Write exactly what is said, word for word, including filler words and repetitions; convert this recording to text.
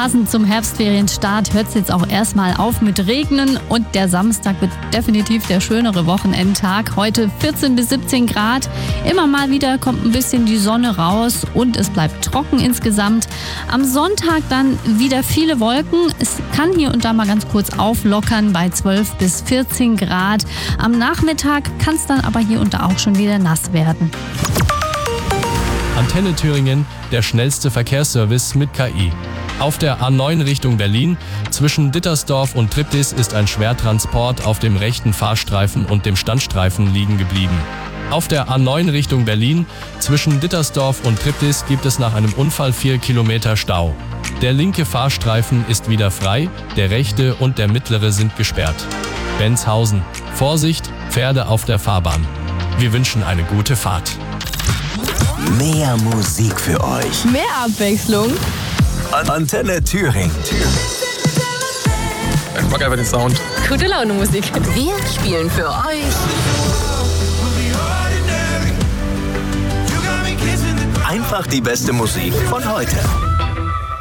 Passend zum Herbstferienstart hört es jetzt auch erstmal auf mit Regnen und der Samstag wird definitiv der schönere Wochenendtag. Heute vierzehn bis siebzehn Grad. Immer mal wieder kommt ein bisschen die Sonne raus und es bleibt trocken insgesamt. Am Sonntag dann wieder viele Wolken. Es kann hier und da mal ganz kurz auflockern bei zwölf bis vierzehn Grad. Am Nachmittag kann es dann aber hier und da auch schon wieder nass werden. Antenne Thüringen, der schnellste Verkehrsservice mit K I. Auf der A neun Richtung Berlin zwischen Dittersdorf und Triptis ist ein Schwertransport auf dem rechten Fahrstreifen und dem Standstreifen liegen geblieben. Auf der A neun Richtung Berlin zwischen Dittersdorf und Triptis gibt es nach einem Unfall vier Kilometer Stau. Der linke Fahrstreifen ist wieder frei, der rechte und der mittlere sind gesperrt. Benshausen. Vorsicht, Pferde auf der Fahrbahn. Wir wünschen eine gute Fahrt. Mehr Musik für euch. Mehr Abwechslung. Antenne Thüringen. Ich mag einfach den Sound. Gute Laune Musik. Wir spielen für euch Einfach die beste Musik von heute.